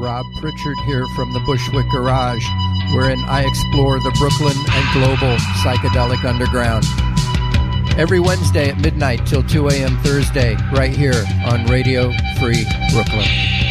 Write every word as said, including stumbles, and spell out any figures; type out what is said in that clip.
Rob Pritchard here from the Bushwick Garage, wherein I explore the Brooklyn and global psychedelic underground. Every Wednesday at midnight till two a.m. Thursday, right here on Radio Free Brooklyn.